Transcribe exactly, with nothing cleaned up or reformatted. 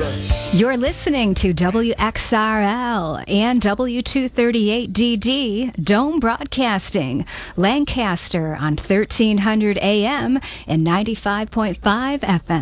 You're listening to W X R L and W two thirty-eight D D, Dome Broadcasting, Lancaster on thirteen hundred A M and ninety-five point five F M.